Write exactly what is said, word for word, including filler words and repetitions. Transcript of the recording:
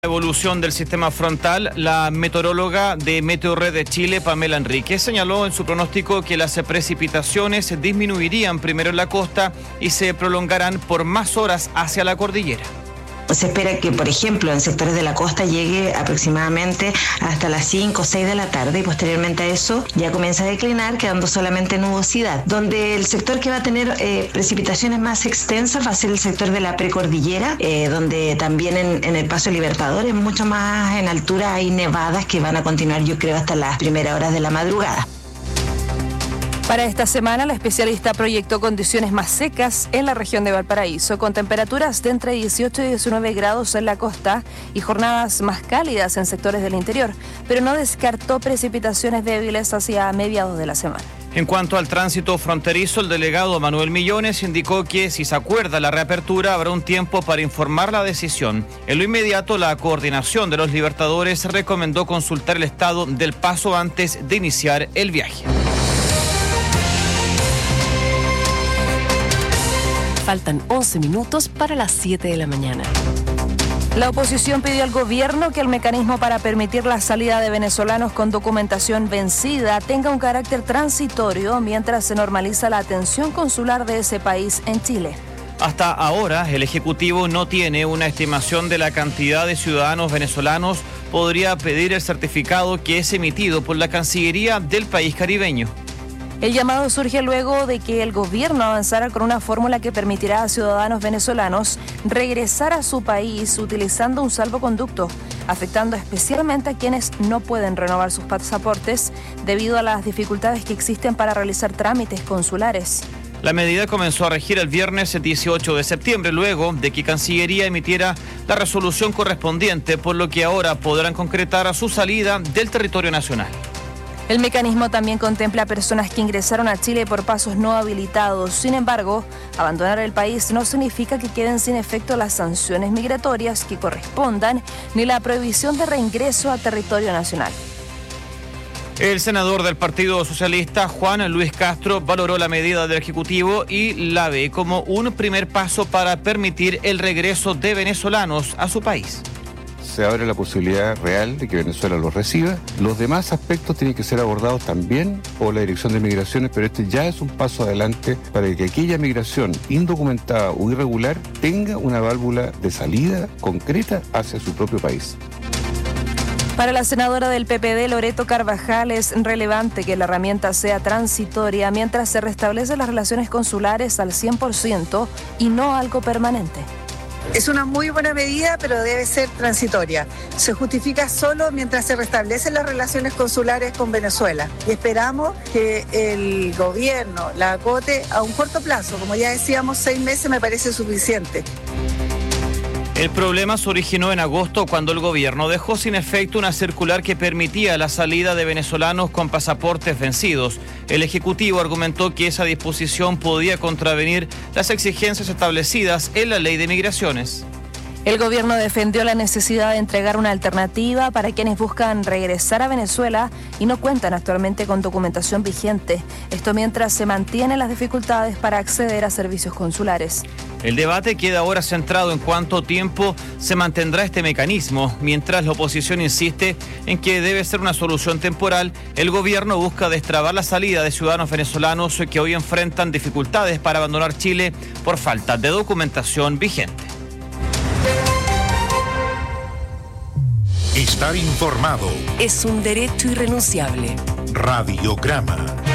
Evolución del sistema frontal, la meteoróloga de Meteorred de Chile, Pamela Enríquez, señaló en su pronóstico que las precipitaciones disminuirían primero en la costa y se prolongarán por más horas hacia la cordillera. Se espera que, por ejemplo, en sectores de la costa llegue aproximadamente hasta las cinco o seis de la tarde y posteriormente a eso ya comienza a declinar, quedando solamente nubosidad. Donde el sector que va a tener eh, precipitaciones más extensas va a ser el sector de la precordillera, eh, donde también en, en el Paso Libertadores, mucho más en altura, hay nevadas que van a continuar, yo creo, hasta las primeras horas de la madrugada. Para esta semana, la especialista proyectó condiciones más secas en la región de Valparaíso, con temperaturas de entre dieciocho y diecinueve grados en la costa y jornadas más cálidas en sectores del interior, pero no descartó precipitaciones débiles hacia mediados de la semana. En cuanto al tránsito fronterizo, el delegado Manuel Millones indicó que si se acuerda la reapertura habrá un tiempo para informar la decisión. En lo inmediato, la coordinación de los Libertadores recomendó consultar el estado del paso antes de iniciar el viaje. Faltan once minutos para las siete de la mañana. La oposición pidió al gobierno que el mecanismo para permitir la salida de venezolanos con documentación vencida tenga un carácter transitorio mientras se normaliza la atención consular de ese país en Chile. Hasta ahora, el Ejecutivo no tiene una estimación de la cantidad de ciudadanos venezolanos podría pedir el certificado que es emitido por la Cancillería del país caribeño. El llamado surge luego de que el gobierno avanzara con una fórmula que permitirá a ciudadanos venezolanos regresar a su país utilizando un salvoconducto, afectando especialmente a quienes no pueden renovar sus pasaportes debido a las dificultades que existen para realizar trámites consulares. La medida comenzó a regir el viernes dieciocho de septiembre, luego de que Cancillería emitiera la resolución correspondiente, por lo que ahora podrán concretar a su salida del territorio nacional. El mecanismo también contempla a personas que ingresaron a Chile por pasos no habilitados. Sin embargo, abandonar el país no significa que queden sin efecto las sanciones migratorias que correspondan, ni la prohibición de reingreso a territorio nacional. El senador del Partido Socialista, Juan Luis Castro, valoró la medida del Ejecutivo y la ve como un primer paso para permitir el regreso de venezolanos a su país. Se abre la posibilidad real de que Venezuela los reciba. Los demás aspectos tienen que ser abordados también por la Dirección de Migraciones, pero este ya es un paso adelante para que aquella migración indocumentada o irregular tenga una válvula de salida concreta hacia su propio país. Para la senadora del P P D, Loreto Carvajal, es relevante que la herramienta sea transitoria mientras se restablecen las relaciones consulares al cien por ciento y no algo permanente. Es una muy buena medida, pero debe ser transitoria. Se justifica solo mientras se restablecen las relaciones consulares con Venezuela. Y esperamos que el gobierno la acote a un corto plazo. Como ya decíamos, seis meses me parece suficiente. El problema se originó en agosto cuando el gobierno dejó sin efecto una circular que permitía la salida de venezolanos con pasaportes vencidos. El Ejecutivo argumentó que esa disposición podía contravenir las exigencias establecidas en la Ley de Migraciones. El gobierno defendió la necesidad de entregar una alternativa para quienes buscan regresar a Venezuela y no cuentan actualmente con documentación vigente. Esto mientras se mantienen las dificultades para acceder a servicios consulares. El debate queda ahora centrado en cuánto tiempo se mantendrá este mecanismo. Mientras la oposición insiste en que debe ser una solución temporal, el gobierno busca destrabar la salida de ciudadanos venezolanos que hoy enfrentan dificultades para abandonar Chile por falta de documentación vigente. Estar informado Es un derecho irrenunciable. Radiograma.